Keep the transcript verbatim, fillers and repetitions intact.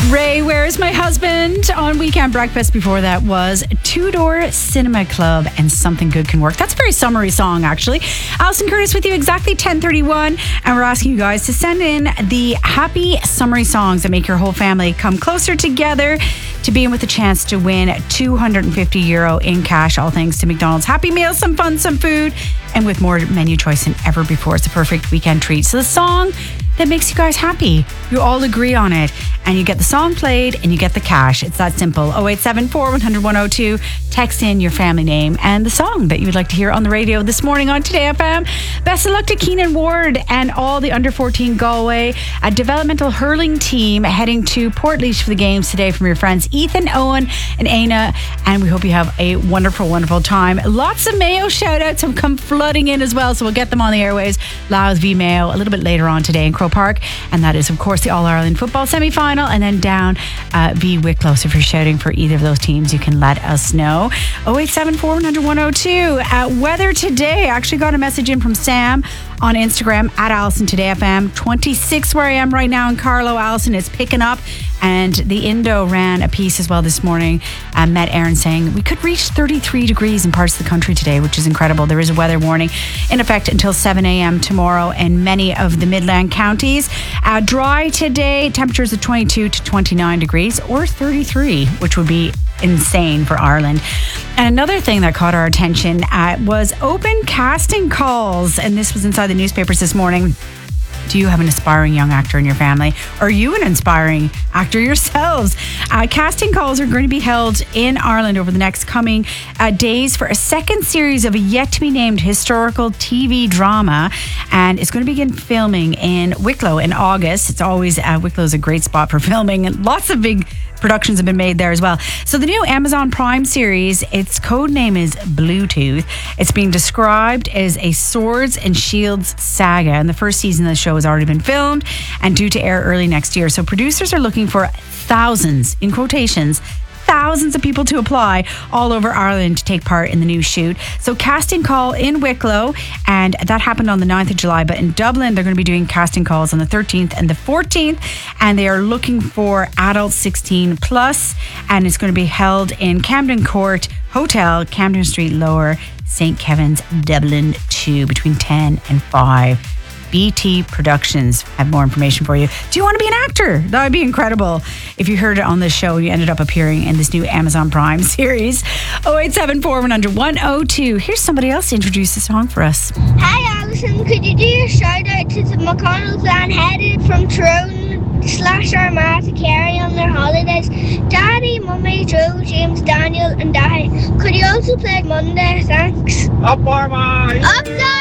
Ray, Where's My Husband? On Weekend Breakfast. Before that was Two Door Cinema Club and Something Good Can Work. That's a very summery song, actually. Alison Curtis with you, exactly ten thirty-one. And we're asking you guys to send in the happy summery songs that make your whole family come closer together to be in with a chance to win two hundred fifty euro in cash, all thanks to McDonald's Happy Meals, some fun, some food, and with more menu choice than ever before. It's a perfect weekend treat. So the song that makes you guys happy, you all agree on it, and you get the song played and you get the cash. It's that simple. oh eight seven four, one hundred, one oh two. Text in your family name and the song that you would like to hear on the radio this morning on Today F M. Best of luck to Keenan Ward and all the under fourteen Galway, a developmental hurling team heading to Portlaoise for the games today from your friends Ethan, Owen and Aina, and we hope you have a wonderful, wonderful time. Lots of Mayo shout outs have come flooding in as well, so we'll get them on the airways. Louth v Mayo a little bit later on today in Croke Park, and that is of course the All-Ireland football semi-final, and then down uh, v Wicklow. So if you're shouting for either of those teams, you can let us know. oh eight seven four, one hundred, one oh two. Uh, weather today, I actually got a message in from Sam on Instagram at Alison Today F M. twenty-six where I am right now in Carlow. Alison, is picking up, and the Indo ran a piece as well this morning. Uh, met Aaron saying we could reach thirty-three degrees in parts of the country today, which is incredible. There is a weather warning in effect until seven a.m. tomorrow in many of the Midland counties. Uh, dry today, temperatures of twenty-two to twenty-nine degrees or thirty-three, which would be insane for Ireland. And another thing that caught our attention uh, was open casting calls, and this was inside the newspapers this morning. Do you have an aspiring young actor in your family? Are you an inspiring actor yourselves? Uh, casting calls are going to be held in Ireland over the next coming uh, days for a second series of a yet-to-be-named historical T V drama, and it's going to begin filming in Wicklow in August. It's always, uh, Wicklow is a great spot for filming, and lots of big productions have been made there as well. So the new Amazon Prime series, its code name is Bluetooth. It's being described as a swords and shields saga, and the first season of the show has already been filmed and due to air early next year. So producers are looking for thousands, in quotations, thousands of people to apply all over Ireland to take part in the new shoot. So casting call in Wicklow, and that happened on the ninth of July, but in Dublin they're going to be doing casting calls on the thirteenth and the fourteenth, and they are looking for adults sixteen plus, and it's going to be held in Camden Court Hotel, Camden Street Lower, Saint Kevin's, Dublin two, between ten and five. B T Productions have more information for you. Do you want to be an actor? That would be incredible if you heard it on this show. You ended up appearing in this new Amazon Prime series. oh eight seven four, one hundred, one oh two. Here's somebody else to introduce the song for us. Hi Alison, could you do a shout out to the McConnell clan headed from Tyrone slash Armagh to Kerry on their holidays? Daddy, Mummy, Joe, James, Daniel and Daddy. Could you also play Monday? Thanks. Up Armagh! Up Daddy!